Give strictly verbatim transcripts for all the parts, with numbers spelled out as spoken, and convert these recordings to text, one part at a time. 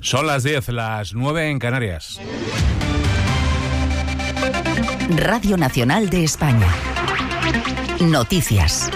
Son las diez, las nueve en Canarias. Radio Nacional de España. Noticias.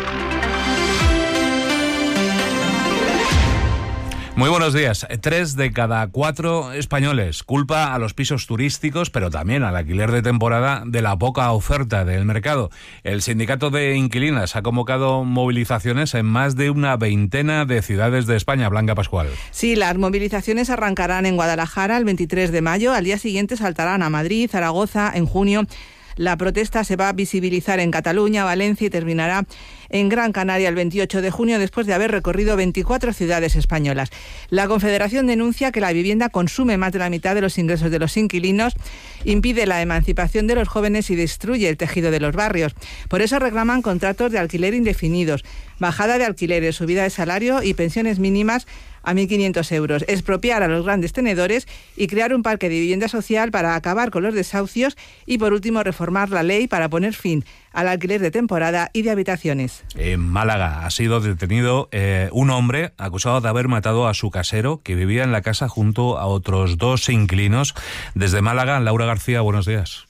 Muy buenos días. Tres de cada cuatro españoles culpa a los pisos turísticos, pero también al alquiler de temporada, de la poca oferta del mercado. El sindicato de inquilinas ha convocado movilizaciones en más de una veintena de ciudades de España. Blanca Pascual. Sí, las movilizaciones arrancarán en Guadalajara el veintitrés de mayo. Al día siguiente saltarán a Madrid, Zaragoza, en junio. La protesta se va a visibilizar en Cataluña, Valencia y terminará en Gran Canaria el veintiocho de junio, después de haber recorrido veinticuatro ciudades españolas. La Confederación denuncia que la vivienda consume más de la mitad de los ingresos de los inquilinos, impide la emancipación de los jóvenes y destruye el tejido de los barrios. Por eso reclaman contratos de alquiler indefinidos, bajada de alquileres, subida de salario y pensiones mínimas a mil quinientos euros, expropiar a los grandes tenedores y crear un parque de vivienda social para acabar con los desahucios y, por último, reformar la ley para poner fin al alquiler de temporada y de habitaciones. En Málaga ha sido detenido eh, un hombre acusado de haber matado a su casero, que vivía en la casa junto a otros dos inquilinos. Desde Málaga, Laura García, buenos días.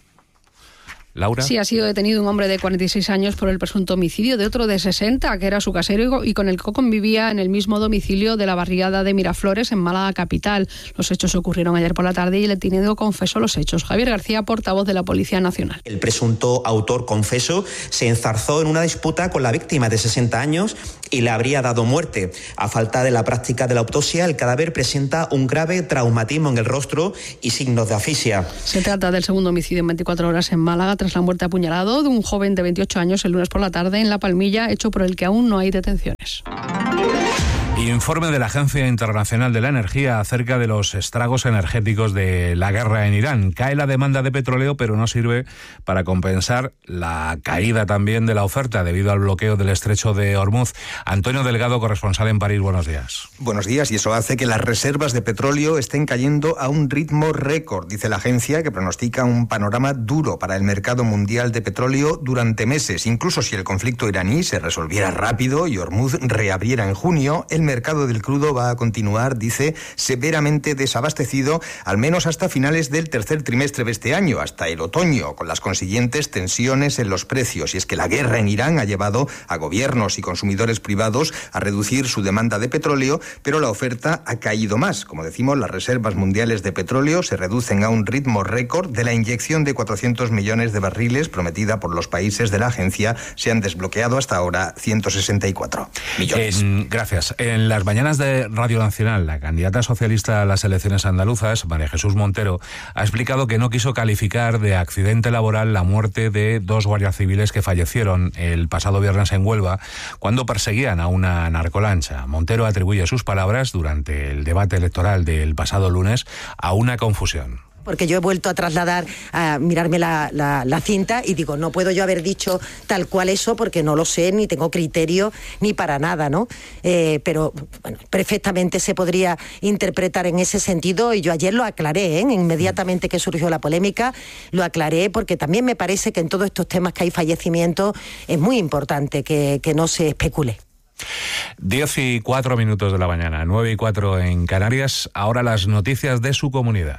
Laura. Sí, ha sido detenido un hombre de cuarenta y seis años por el presunto homicidio de otro de sesenta, que era su casero y con el que convivía en el mismo domicilio de la barriada de Miraflores, en Málaga capital. Los hechos ocurrieron ayer por la tarde y el detenido confesó los hechos. Javier García, portavoz de la Policía Nacional. El presunto autor confeso se enzarzó en una disputa con la víctima de sesenta años y le habría dado muerte. A falta de la práctica de la autopsia, el cadáver presenta un grave traumatismo en el rostro y signos de asfixia. Se trata del segundo homicidio en veinticuatro horas en Málaga, tras la muerte apuñalado de un joven de veintiocho años el lunes por la tarde en La Palmilla, hecho por el que aún no hay detenciones. Informe de la Agencia Internacional de la Energía acerca de los estragos energéticos de la guerra en Irán. Cae la demanda de petróleo, pero no sirve para compensar la caída también de la oferta debido al bloqueo del estrecho de Hormuz. Antonio Delgado, corresponsal en París, buenos días. Buenos días, y eso hace que las reservas de petróleo estén cayendo a un ritmo récord, dice la agencia, que pronostica un panorama duro para el mercado mundial de petróleo durante meses. Incluso si el conflicto iraní se resolviera rápido y Hormuz reabriera en junio, el mercado del crudo va a continuar, dice, severamente desabastecido, al menos hasta finales del tercer trimestre de este año, hasta el otoño, con las consiguientes tensiones en los precios. Y es que la guerra en Irán ha llevado a gobiernos y consumidores privados a reducir su demanda de petróleo, pero la oferta ha caído más. Como decimos, las reservas mundiales de petróleo se reducen a un ritmo récord. De la inyección de cuatrocientos millones de barriles prometida por los países de la agencia, se han desbloqueado hasta ahora ciento sesenta y cuatro millones. Eh, gracias. En las mañanas de Radio Nacional, la candidata socialista a las elecciones andaluzas, María Jesús Montero, ha explicado que no quiso calificar de accidente laboral la muerte de dos guardias civiles que fallecieron el pasado viernes en Huelva cuando perseguían a una narcolancha. Montero atribuye sus palabras durante el debate electoral del pasado lunes a una confusión. Porque yo he vuelto a trasladar, a mirarme la, la, la cinta y digo, no puedo yo haber dicho tal cual eso porque no lo sé, ni tengo criterio, ni para nada, ¿no? Eh, pero, bueno, perfectamente se podría interpretar en ese sentido y yo ayer lo aclaré, ¿eh? Inmediatamente que surgió la polémica, lo aclaré porque también me parece que en todos estos temas que hay fallecimientos es muy importante que, que no se especule. Diez y cuatro minutos de la mañana, nueve y cuatro en Canarias. Ahora las noticias de su comunidad.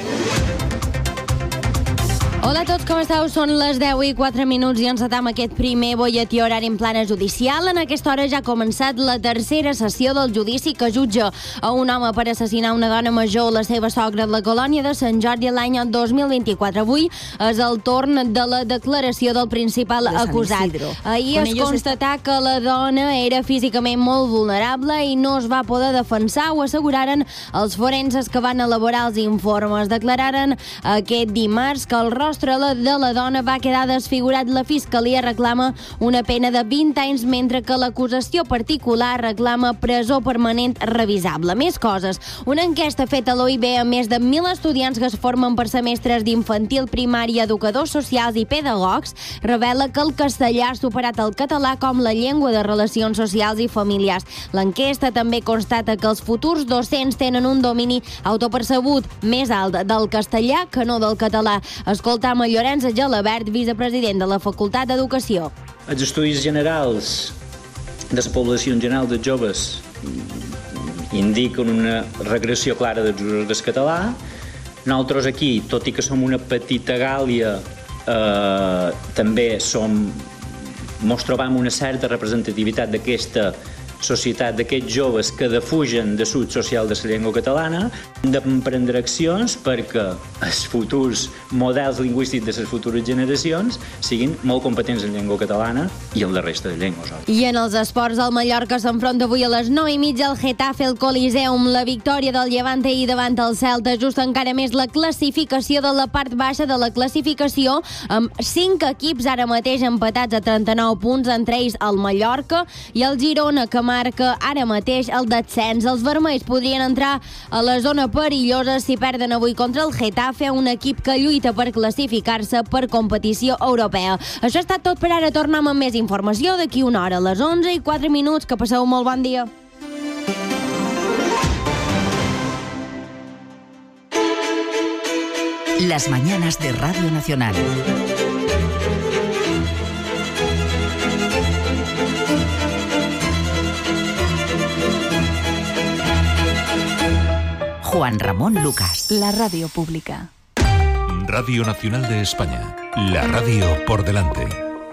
Hola a tots, com esteu? Són les deu i quatre minuts i encetam aquest primer bolletí horari en plana judicial. En aquesta hora ja ha començat la tercera sessió del judici que jutja a un home per assassinar una dona major, la seva sogra, a la colònia de Sant Jordi l'any dos mil vint-i-quatre. Avui és el torn de la declaració del principal acusat. Ahir es constatà que la dona era físicament molt vulnerable i no es va poder defensar, ho asseguraren els forenses que van elaborar els informes. Declararen aquest dimarts que el rostre de la dona va quedar desfigurat. La Fiscalia reclama una pena de vint anys, mentre que l'acusació particular reclama presó permanent revisable. Més coses. Una enquesta feta a l'O I B a més de mil estudiants que es formen per semestres d'infantil, primària, educadors socials i pedagogs revela que el castellà ha superat el català com la llengua de relacions socials i familiars. L'enquesta també constata que els futurs docents tenen un domini autopercebut més alt del castellà que no del català. Escolta a Llorenç Gelabert, vicepresident de la Facultat d'Educació. Els estudis generals de la població en general de joves indiquen una regressió clara dels usos del català. Nosaltres aquí, tot i que som una petita Gàlia, eh, també som, mos trobam una certa representativitat d'aquesta societat, d'aquests joves que defugen de l'ús social de la llengua catalana. Hem de prendre accions perquè els futurs models lingüístics de les futures generacions siguin molt competents en llengua catalana i en la resta de llengües. I en els esports, el Mallorca s'enfronta avui a les nou i mitja al Getafe al Coliseum. La victòria del Llevant ahir davant el Celta ajusta encara més la classificació de la part baixa de la classificació, amb cinc equips ara mateix empatats a trenta-nou punts, entre ells el Mallorca i el Girona, que marca ara mateix el descens. Els vermells podrien entrar a la zona perillosa si perden avui contra el Getafe, un equip que lluita per classificar-se per competició europea. Això ha estat tot per ara. Tornem amb més informació d'aquí una hora, a les onze i quatre minuts. Que passeu molt bon dia. Las mañanas de Radio Nacional. Juan Ramón Lucas. La radio pública. Radio Nacional de España. La radio por delante.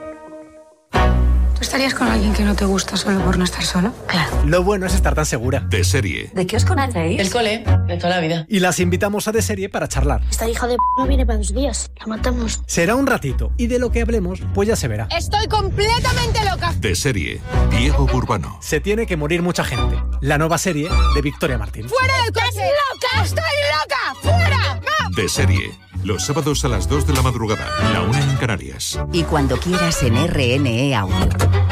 ¿Tú estarías con alguien que no te gusta solo por no estar solo? Claro. Lo bueno es estar tan segura. De Serie. ¿De qué os conocéis? El cole, de toda la vida. Y las invitamos a De Serie para charlar. Esta hija de p no viene para dos días. La matamos. Será un ratito y de lo que hablemos, pues ya se verá. Estoy completamente loca. De Serie. Diego Burbano. Se tiene que morir mucha gente. La nueva serie de Victoria Martín. ¡Fuera del coche! ¡Estás loca! ¡Estoy loca! ¡Fuera! ¡No! De Serie. Los sábados a las dos de la madrugada. La una en Canarias. Y cuando quieras en R N E Audio.